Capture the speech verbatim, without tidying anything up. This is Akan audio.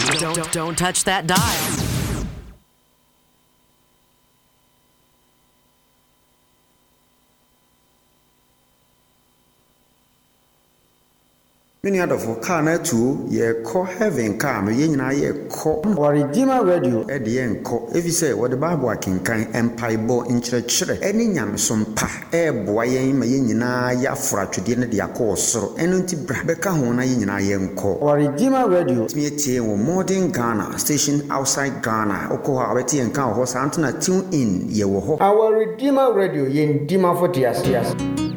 Don't, don't, don't touch that dial. Many other for car na two ye call heaven car me yina ye call Our Redeemer Radio e de en call if you say what the Bible can kan empire bo in chire chire eni nyamsom pa e boa yen ma yina ya fra twede ne de akọ soro eno nti bra be ka ho na yina ye nko. Our Redeemer Radio Me tie wo modern Ghana station outside Ghana okọ ha beti en kan ho sa antena tune in ye wo ho. Our Redeemer Radio yen dima for tias tias